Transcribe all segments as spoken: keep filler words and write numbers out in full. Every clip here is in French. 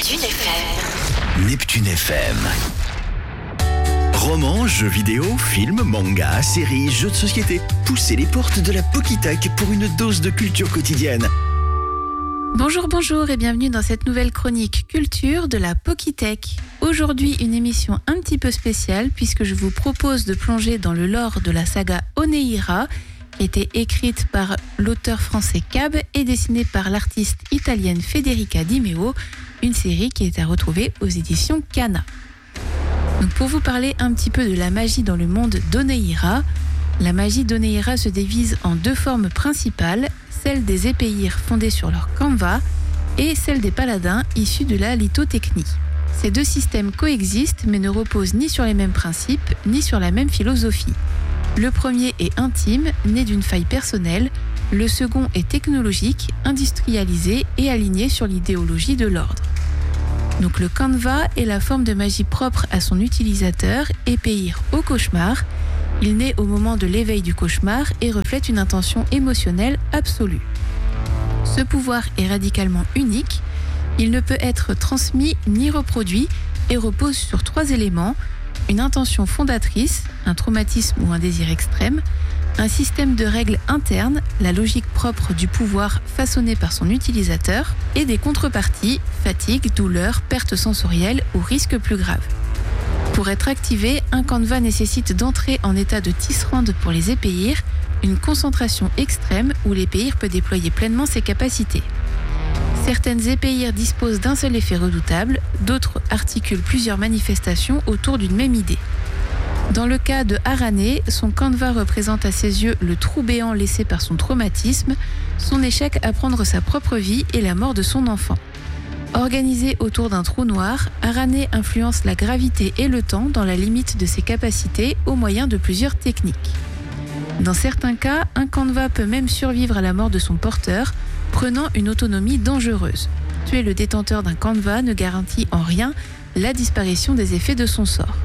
Neptune F M. Neptune F M. Romans, jeux vidéo, films, mangas, séries, jeux de société. Poussez les portes de la Pokitech pour une dose de culture quotidienne. Bonjour, bonjour et bienvenue dans cette nouvelle chronique culture de la Pokitech. Aujourd'hui, une émission un petit peu spéciale puisque je vous propose de plonger dans le lore de la saga Oneira, qui a été écrite par l'auteur français Cab et dessinée par l'artiste italienne Federica Di Meo, une série qui est à retrouver aux éditions Kana. Donc pour vous parler un petit peu de la magie dans le monde d'Oneira, la magie d'Oneira se divise en deux formes principales, celle des épéirs fondés sur leur canva et celle des paladins issus de la lithotechnie. Ces deux systèmes coexistent mais ne reposent ni sur les mêmes principes ni sur la même philosophie. Le premier est intime, né d'une faille personnelle, le second est technologique, industrialisé et aligné sur l'idéologie de l'ordre. Donc le canva est la forme de magie propre à son utilisateur, épéir au cauchemar. Il naît au moment de l'éveil du cauchemar et reflète une intention émotionnelle absolue. Ce pouvoir est radicalement unique, il ne peut être transmis ni reproduit et repose sur trois éléments: une intention fondatrice, un traumatisme ou un désir extrême, un système de règles internes, la logique propre du pouvoir façonné par son utilisateur, et des contreparties, fatigue, douleur, perte sensorielle ou risque plus grave. Pour être activé, un canva nécessite d'entrer en état de tisserande pour les épéirs, une concentration extrême où l'épéir peut déployer pleinement ses capacités. Certaines épéirs disposent d'un seul effet redoutable, d'autres articulent plusieurs manifestations autour d'une même idée. Dans le cas de Arane, son canva représente à ses yeux le trou béant laissé par son traumatisme, son échec à prendre sa propre vie et la mort de son enfant. Organisé autour d'un trou noir, Arane influence la gravité et le temps dans la limite de ses capacités au moyen de plusieurs techniques. Dans certains cas, un canva peut même survivre à la mort de son porteur, prenant une autonomie dangereuse. Tuer le détenteur d'un canva ne garantit en rien la disparition des effets de son sort.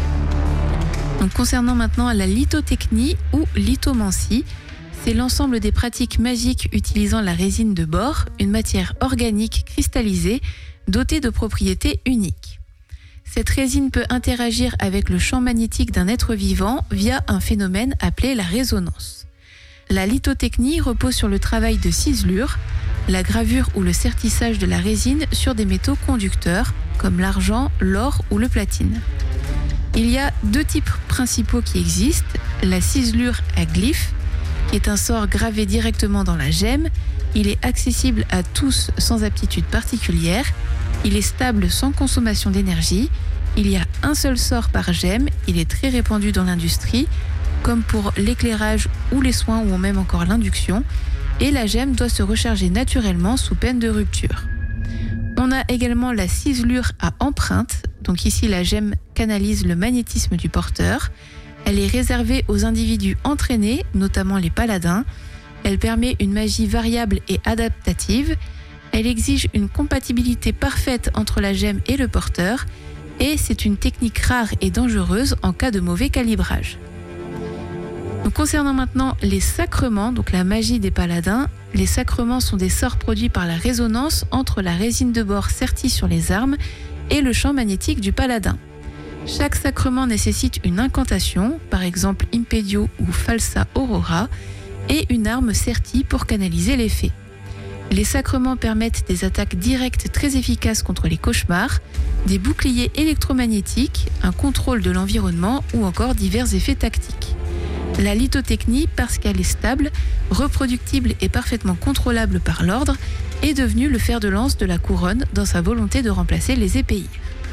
Donc, concernant maintenant la lithotechnie ou lithomancie, c'est l'ensemble des pratiques magiques utilisant la résine de bore, une matière organique cristallisée dotée de propriétés uniques. Cette résine peut interagir avec le champ magnétique d'un être vivant via un phénomène appelé la résonance. La lithotechnie repose sur le travail de ciselure, la gravure ou le sertissage de la résine sur des métaux conducteurs comme l'argent, l'or ou le platine. Il y a deux types principaux qui existent, la ciselure à glyphe, qui est un sort gravé directement dans la gemme. Il est accessible à tous sans aptitude particulière. Il est stable sans consommation d'énergie. Il y a un seul sort par gemme. Il est très répandu dans l'industrie, comme pour l'éclairage ou les soins ou même encore l'induction. Et la gemme doit se recharger naturellement sous peine de rupture. On a également la ciselure à empreinte. Donc ici, la gemme canalise le magnétisme du porteur. Elle est réservée aux individus entraînés, notamment les paladins. Elle permet une magie variable et adaptative. Elle exige une compatibilité parfaite entre la gemme et le porteur. Et c'est une technique rare et dangereuse en cas de mauvais calibrage. Donc, concernant maintenant les sacrements, donc la magie des paladins, les sacrements sont des sorts produits par la résonance entre la résine de bore sertie sur les armes et le champ magnétique du paladin. Chaque sacrement nécessite une incantation, par exemple Impedio ou Falsa Aurora, et une arme sertie pour canaliser l'effet. Les sacrements permettent des attaques directes très efficaces contre les cauchemars, des boucliers électromagnétiques, un contrôle de l'environnement ou encore divers effets tactiques. La lithotechnie, parce qu'elle est stable, reproductible et parfaitement contrôlable par l'ordre, est devenue le fer de lance de la couronne dans sa volonté de remplacer les épéirs.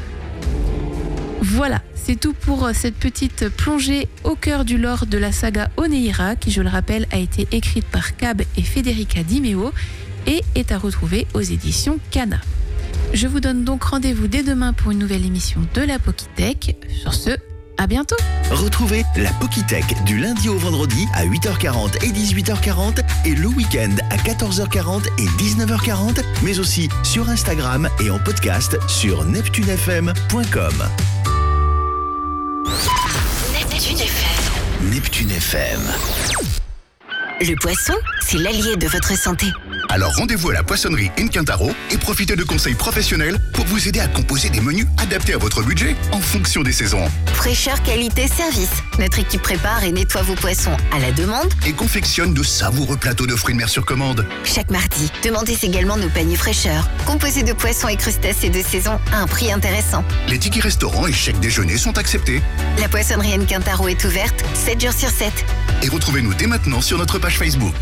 Voilà, c'est tout pour cette petite plongée au cœur du lore de la saga Oneira, qui, je le rappelle, a été écrite par Cab et Federica Di Meo et est à retrouver aux éditions Kana. Je vous donne donc rendez-vous dès demain pour une nouvelle émission de la Pokitech. Sur ce, à bientôt. Retrouvez la Pokitech du lundi au vendredi à huit heures quarante et dix-huit heures quarante et le week-end à quatorze heures quarante et dix-neuf heures quarante, mais aussi sur Instagram et en podcast sur neptune f m point com. Neptune F M. Neptune F M. Le poisson, c'est l'allié de votre santé. Alors rendez-vous à la poissonnerie Inquintaro et profitez de conseils professionnels pour vous aider à composer des menus adaptés à votre budget en fonction des saisons. Fraîcheur, qualité, service. Notre équipe prépare et nettoie vos poissons à la demande Et confectionne de savoureux plateaux de fruits de mer sur commande. chaque mardi. Demandez également nos paniers fraîcheur, composés de poissons et crustacés de saison à un prix intéressant. Les tickets restaurants et chèques déjeuner sont acceptés. La poissonnerie Quintaro est ouverte sept jours sur sept. Et retrouvez-nous dès maintenant sur notre page Facebook.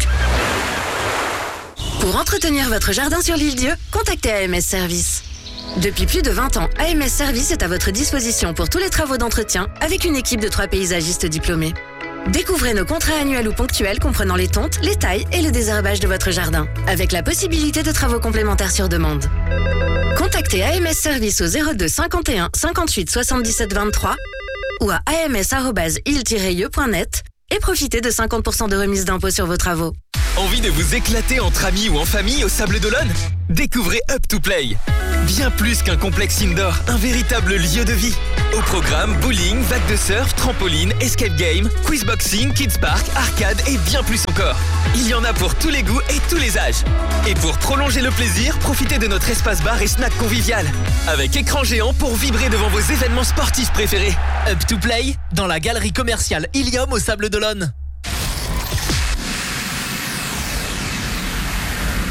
Pour entretenir votre jardin sur l'île Dieu, contactez A M S Service. Depuis plus de vingt ans, A M S Service est à votre disposition pour tous les travaux d'entretien avec une équipe de trois paysagistes diplômés. Découvrez nos contrats annuels ou ponctuels comprenant les tontes, les tailles et le désherbage de votre jardin, avec la possibilité de travaux complémentaires sur demande. Contactez A M S Service au zéro deux cinquante et un cinquante-huit soixante-dix-sept vingt-trois ou à a m s arobase il tiret ieux point net et profitez de cinquante pour cent de remise d'impôt sur vos travaux. Envie de vous éclater entre amis ou en famille au Sable d'Olonne ? Découvrez Up to Play. Bien plus qu'un complexe indoor, un véritable lieu de vie. Au programme, bowling, vague de surf, trampoline, escape game, quizboxing, kids park, arcade et bien plus encore. Il y en a pour tous les goûts et tous les âges. Et pour prolonger le plaisir, profitez de notre espace bar et snack convivial. Avec écran géant pour vibrer devant vos événements sportifs préférés. Up to Play, dans la galerie commerciale Ilium au Sable d'Olonne.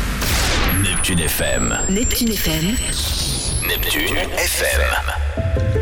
Neptune F M. Neptune F M. Neptune F M.